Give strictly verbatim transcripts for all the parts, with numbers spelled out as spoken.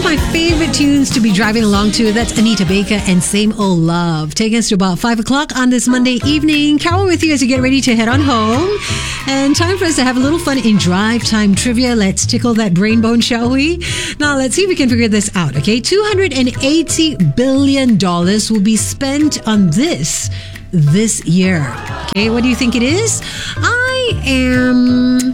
my favorite tunes to be driving along to. That's Anita Baker and Same Old Love. Taking us to about five o'clock on this Monday evening. Carol with you as you get ready to head on home. And time for us to have a little fun in drive time trivia. Let's tickle that brain bone, shall we? Now, let's see if we can figure this out, okay? two hundred eighty billion dollars will be spent on this this year. Okay, what do you think it is? I am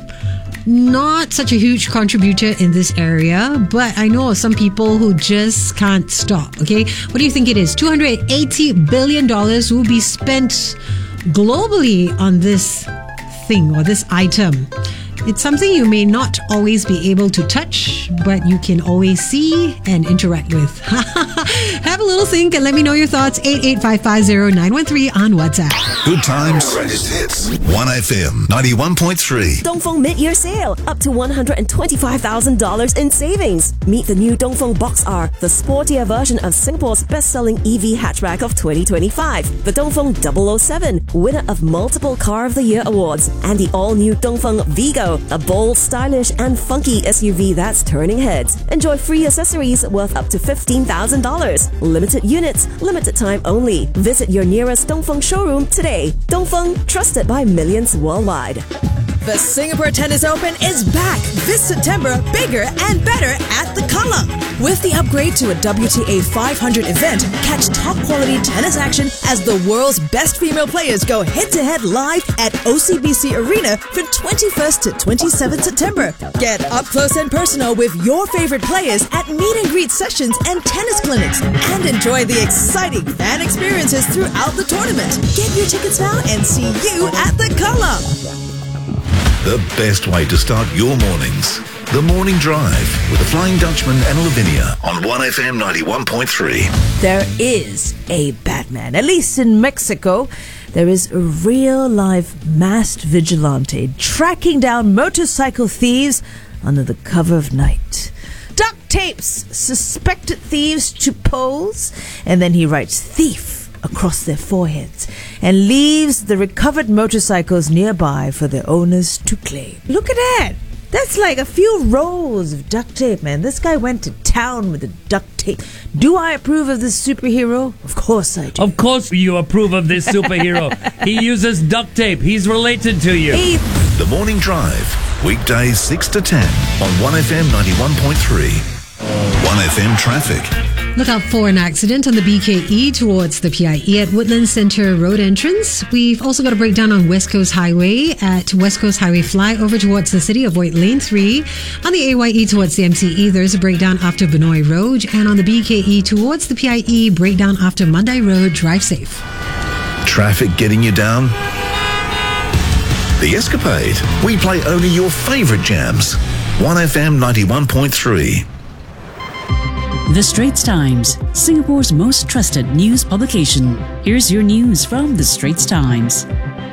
not such a huge contributor in this area, but I know of some people who just can't stop. Okay, what do you think it is? two hundred eighty billion dollars will be spent globally on this thing or this item. It's something you may not always be able to touch, but you can always see and interact with. Have a little think and let me know your thoughts. eight eight five five zero nine one three on WhatsApp. Good times. Greatest hits. one F M ninety-one point three. Dongfeng mid-year sale. Up to one hundred twenty-five thousand dollars in savings. Meet the new Dongfeng Box R, the sportier version of Singapore's best-selling E V hatchback of twenty twenty-five. The Dongfeng double oh seven, winner of multiple Car of the Year awards. And the all-new Dongfeng Vigo, a bold, stylish and funky S U V that's turning heads. Enjoy free accessories worth up to fifteen thousand dollars. Limited units, limited time only. Visit your nearest Dongfeng showroom today. Dongfeng, trusted by millions worldwide. The Singapore Tennis Open is back this September, bigger and better at the Kallang. With the upgrade to a W T A five hundred event, catch top quality tennis action as the world's best female players go head-to-head live at O C B C Arena from twenty-first to twenty-seventh September. Get up close and personal with your favorite players at meet and greet sessions and tennis clinics, and enjoy the exciting fan experiences throughout the tournament. Get your tickets now and see you at the Kallang. The best way to start your mornings. The Morning Drive with the Flying Dutchman and Lavinia on one F M ninety-one point three. There is a Batman, at least in Mexico. There is a real live masked vigilante tracking down motorcycle thieves under the cover of night. Duct tapes suspected thieves to poles, and then he writes thief across their foreheads and leaves the recovered motorcycles nearby for their owners to claim. Look at that! That's like a few rolls of duct tape, man. This guy went to town with the duct tape. Do I approve of this superhero? Of course I do. Of course you approve of this superhero. He uses duct tape. He's related to you. Hey. The Morning Drive, weekdays six to ten on one F M ninety-one point three. one F M traffic. Look out for an accident on the B K E towards the P I E at Woodlands Centre Road entrance. We've also got a breakdown on West Coast Highway at West Coast Highway flyover towards the city. Avoid lane three. On the A Y E towards the M C E, there's a breakdown after Benoi Road. And on the B K E towards the P I E, breakdown after Monday Road. Drive safe. Traffic getting you down? The Escapade. We play only your favourite jams. one F M ninety-one point three. The Straits Times, Singapore's most trusted news publication. Here's your news from The Straits Times.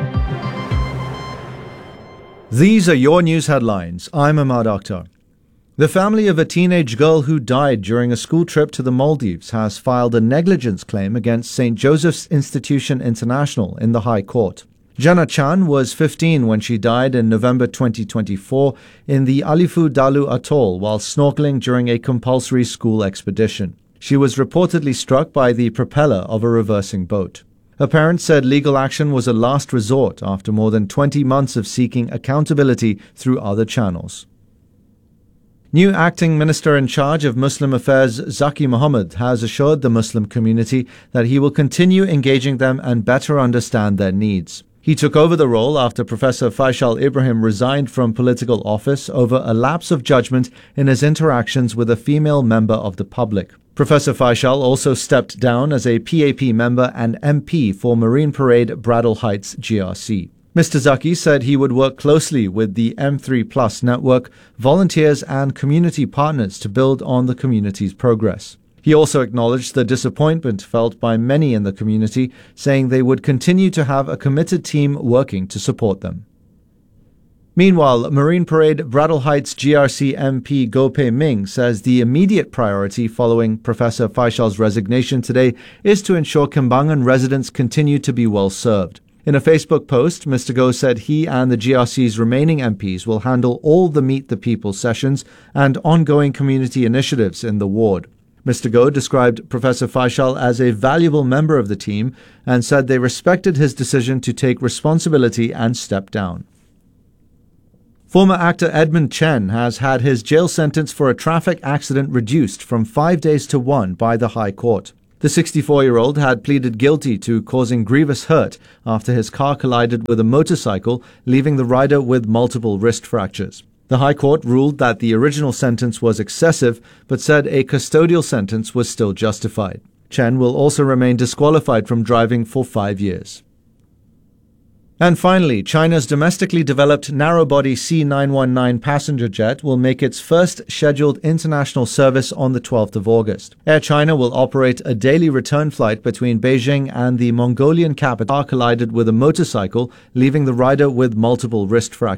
These are your news headlines. I'm Ahmad Akhtar. The family of a teenage girl who died during a school trip to the Maldives has filed a negligence claim against Saint Joseph's Institution International in the High Court. Jana Chan was fifteen when she died in November twenty twenty-four in the Alifu Dalu Atoll while snorkeling during a compulsory school expedition. She was reportedly struck by the propeller of a reversing boat. Her parents said legal action was a last resort after more than twenty months of seeking accountability through other channels. New acting minister in charge of Muslim affairs Zaki Mohammed has assured the Muslim community that he will continue engaging them and better understand their needs. He took over the role after Professor Faisal Ibrahim resigned from political office over a lapse of judgment in his interactions with a female member of the public. Professor Faisal also stepped down as a P A P member and M P for Marine Parade Bradel Heights G R C. Mister Zaki said he would work closely with the M three Plus network, volunteers and community partners to build on the community's progress. He also acknowledged the disappointment felt by many in the community, saying they would continue to have a committed team working to support them. Meanwhile, Marine Parade Bradel Heights G R C M P Gope Ming says the immediate priority following Professor Faisal's resignation today is to ensure Kembangan residents continue to be well served. In a Facebook post, Mister Goh said he and the G R C's remaining M Ps will handle all the Meet the People sessions and ongoing community initiatives in the ward. Mister Goh described Professor Faisal as a valuable member of the team and said they respected his decision to take responsibility and step down. Former actor Edmund Chen has had his jail sentence for a traffic accident reduced from five days to one by the High Court. The sixty-four-year-old had pleaded guilty to causing grievous hurt after his car collided with a motorcycle, leaving the rider with multiple wrist fractures. The High Court ruled that the original sentence was excessive, but said a custodial sentence was still justified. Chen will also remain disqualified from driving for five years. And finally, China's domestically developed narrow-body C nine nineteen passenger jet will make its first scheduled international service on the twelfth of August. Air China will operate a daily return flight between Beijing and the Mongolian capital. Car collided with a motorcycle, leaving the rider with multiple wrist fractures.